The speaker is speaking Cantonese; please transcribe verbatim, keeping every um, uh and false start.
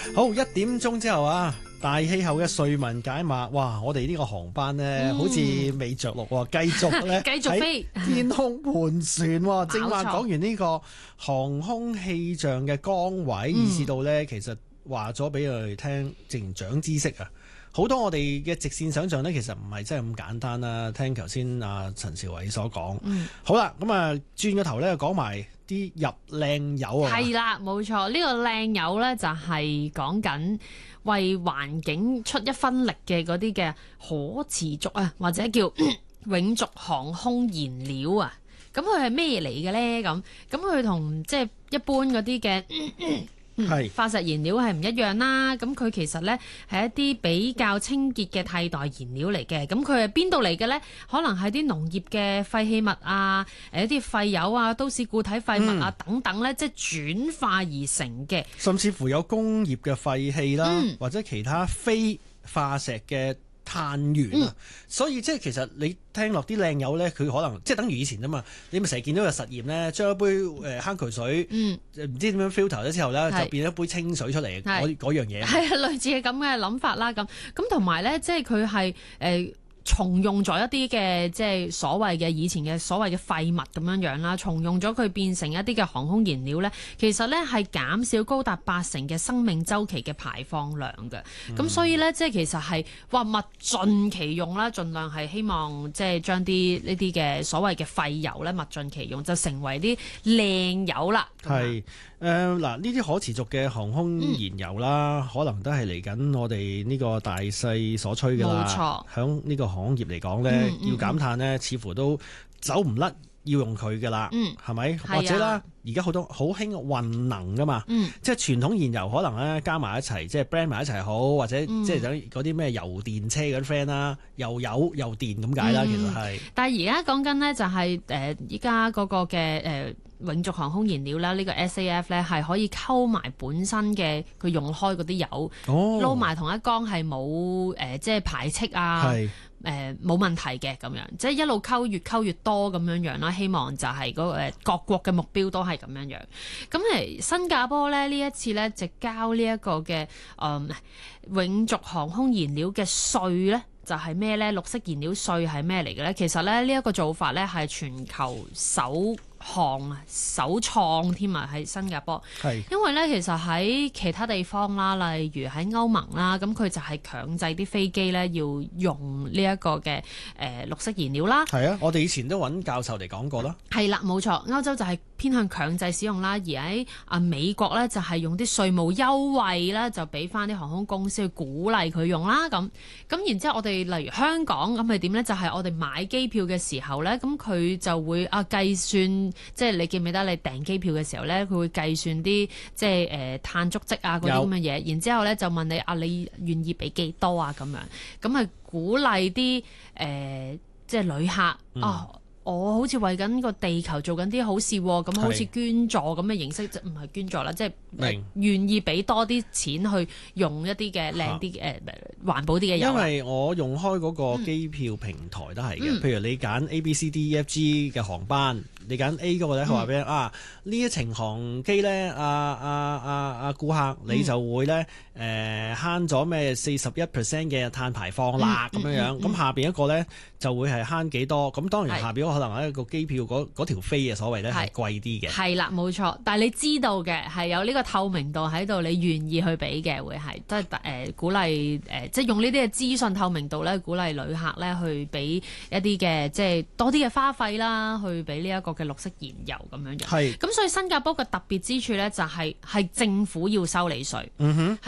好，一點鐘之後啊，大氣候嘅瑞文解碼，哇！我哋呢個航班呢，嗯、好似未着陸喎，繼續咧繼續飛天空盤旋喎。正話冇錯講完呢個航空氣象嘅崗位，以至到呢，其實話咗俾我哋聽，直然長知識啊！好多我哋嘅直線想像呢，其實唔係真係咁簡單啦。聽頭先阿陳兆偉所講， 嗯、 好啦，咁啊轉個頭咧講埋啲入靚油啊， 係啦，冇錯，呢、呢個靚油咧就係講緊為環境出一分力嘅嗰啲嘅可持續啊，或者叫永續航空燃料啊。咁佢係咩嚟嘅咧？咁咁佢同即係一般嗰啲嘅。係化石燃料係唔一樣啦，咁佢其實呢係一啲比較清潔嘅替代燃料嚟嘅，咁佢係邊度嚟嘅呢？可能係啲農業嘅廢棄物啊，誒一啲廢油啊、都市固體廢物啊、嗯、等等呢，即係轉化而成嘅，甚至乎有工業嘅廢氣啦， 嗯、 或者其他非化石嘅碳源啊，嗯、所以即係其實你聽落啲靚油咧，佢可能即係等於以前啊嘛，你咪成日見到個實驗咧，將一杯誒坑渠水，唔、嗯、知點樣 filter 咗之後咧，就變一杯清水出嚟，嗰嗰樣嘢。係啊， 類似嘅咁嘅諗法啦，咁咁同埋咧，即係佢係誒。重用咗一啲嘅即係所謂嘅以前嘅所謂嘅廢物咁樣樣啦，重用咗佢變成一啲嘅航空燃料咧，其實咧係減少高達八成嘅生命週期嘅排放量嘅。咁、嗯、所以咧，即係其實係話物盡其用啦，盡量係希望即係將啲呢啲嘅所謂嘅廢油咧物盡其用，就成為啲靚油啦。 係誒嗱，呢啲可持續嘅航空燃油啦，嗯、可能都係嚟緊我哋呢個大勢所趨㗎啦。冇錯，響呢個航空業嚟講咧，嗯嗯、要減碳咧，似乎都走唔甩，要用佢㗎啦。嗯，係咪？或者啦，而家好多好興運能㗎嘛。嗯，即係傳統燃油可能咧加埋一齊，即係 blend 埋一齊好，或者即係等嗰啲咩油電車嗰啲 friend 啦，又油又電咁解啦。嗯、其實係。但係而家講緊咧就係誒依家嗰個嘅誒。呃永續航空燃料啦，呢、呢個 S A F 咧係可以溝埋本身嘅佢用開嗰啲油，撈埋、哦、同一缸係冇誒即係排斥啊，誒冇是、呃、問題嘅咁樣，即係一路溝越溝越多咁樣樣啦。希望就係嗰、嗰個、呃、各國嘅目標都係咁樣樣。咁誒新加坡咧呢一次咧就交呢一個嘅誒、呃、永續航空燃料嘅稅咧。就係咩咧？綠色燃料稅係咩嚟嘅咧？其實咧呢一、呢個做法咧係全球首項啊，首創添啊，喺新加坡。係因為咧，其實喺其他地方啦，例如喺歐盟啦，咁佢就係強制啲飛機咧要用呢一個嘅誒、呃、綠色燃料啦。係啊，我哋以前都揾教授嚟講過啦。係啦，冇錯，歐洲就係偏向強制使用啦，而喺啊美國咧就係用啲稅務優惠啦，就俾翻啲航空公司去鼓勵佢用啦。咁咁然之後，我哋例如香港咁係點咧？就係、是、我哋買機票嘅時候咧，咁佢就會啊計算。即係你記唔記得你訂機票嘅時候咧，佢會計算啲即係誒、呃、碳足跡啊嗰啲咁嘅嘢，有然之後咧就問你啊，你願意俾幾多啊咁樣，咁係鼓勵啲誒、呃、即係旅客、嗯、啊。我好似為緊個地球做緊啲好事，咁好似捐助咁嘅形式，即唔係捐助啦，即係明願意俾多啲錢去用一啲嘅靚啲嘅誒環保啲嘅油。因為我用開嗰個機票平台都係嘅，嗯、譬如你揀 A B C D E F G 嘅航班，你揀 A 嗰個咧，佢話俾你啊，呢一程航機咧，啊啊啊啊顧客你就會咧誒慳咗咩四十一 percent 嘅碳排放啦咁樣樣，咁、嗯嗯、下邊一個咧就會係慳幾多？咁當然下邊可能係一個機票嗰嗰條飛嘅所謂咧係貴啲嘅。係啦，冇錯。但係你知道嘅係有呢個透明度喺度，你願意去俾嘅會係即係誒鼓勵誒、呃，即係用呢啲嘅資訊透明度咧，鼓勵旅客咧去俾一啲嘅即係多啲嘅花費啦，去俾呢一個嘅綠色燃油咁樣樣。係。咁所以新加坡嘅特別之處咧，就係係政府要收你稅。嗯哼。